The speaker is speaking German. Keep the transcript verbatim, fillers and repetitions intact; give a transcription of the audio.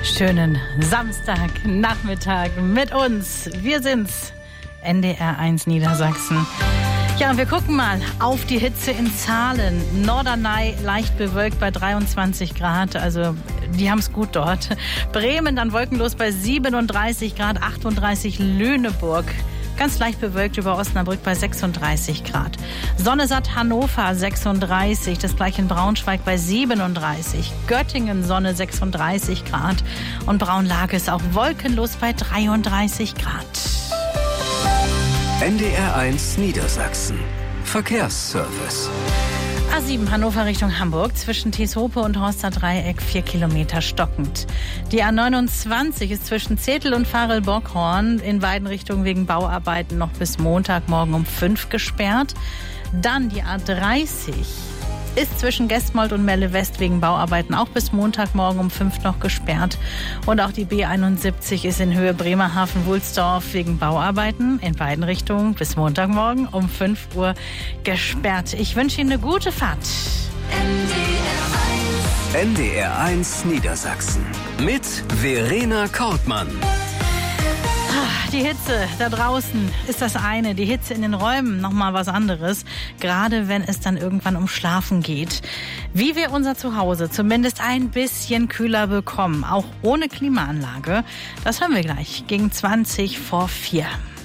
Schönen Samstagnachmittag mit uns. Wir sind's, N D R eins Niedersachsen. Ja, und wir gucken mal auf die Hitze in Zahlen. Norderney leicht bewölkt bei dreiundzwanzig Grad, also die haben es gut dort. Bremen dann wolkenlos bei siebenunddreißig Grad, achtunddreißig Lüneburg. Ganz leicht bewölkt über Osnabrück bei sechsunddreißig Grad. Sonnesatt Hannover sechsunddreißig, das gleiche in Braunschweig bei siebenunddreißig. Göttingen Sonne sechsunddreißig Grad und Braunlage ist auch wolkenlos bei dreiunddreißig Grad. N D R eins Niedersachsen. Verkehrsservice. A sieben Hannover Richtung Hamburg zwischen Thieshope und Horster Dreieck vier Kilometer stockend. Die A neunundzwanzig ist zwischen Zetel und Varel-Bockhorn in beiden Richtungen wegen Bauarbeiten noch bis Montagmorgen um fünf gesperrt. Dann die A dreißig ist zwischen Gestmold und Melle West wegen Bauarbeiten auch bis Montagmorgen um fünf noch gesperrt. Und auch die B einundsiebzig ist in Höhe Bremerhaven-Wulsdorf wegen Bauarbeiten in beiden Richtungen bis Montagmorgen um fünf Uhr gesperrt. Ich wünsche Ihnen eine gute Fahrt. N D R eins Niedersachsen mit Verena Kortmann. Die Hitze da draußen ist das eine, die Hitze in den Räumen nochmal was anderes, gerade wenn es dann irgendwann um Schlafen geht. Wie wir unser Zuhause zumindest ein bisschen kühler bekommen, auch ohne Klimaanlage, das hören wir gleich gegen zwanzig vor vier.